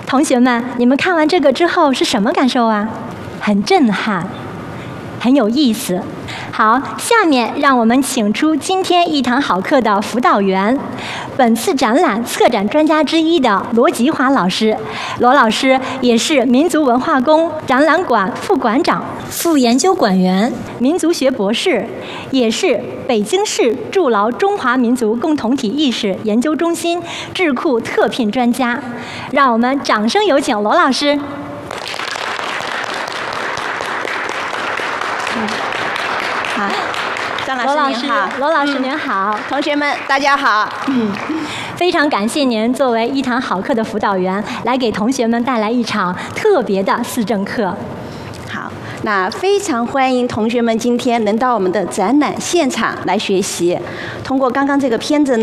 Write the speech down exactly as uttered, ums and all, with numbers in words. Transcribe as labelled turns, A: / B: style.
A: 同学们，你们看完这个之后是什么感受啊？很震撼，很有意思。好，下面让我们请出今天一堂好课的辅导员，本次展览策展专家之一的罗吉华老师。罗老师也是民族文化宫展览馆副馆长、副研究馆员、民族学博士，也是北京市驻劳中华民族共同体意识研究中心智库特聘专家。让我们掌声有请罗老师。
B: 好，张老师您好，
A: 罗老师您好，
B: 嗯、同学们大家好。嗯，
A: 非常感谢您作为一堂好课的辅导员，来给同学们带来一场特别的思政课。
B: 好，那非常欢迎同学们今天能到我们的展览现场来学习。通过刚刚这个片子呢。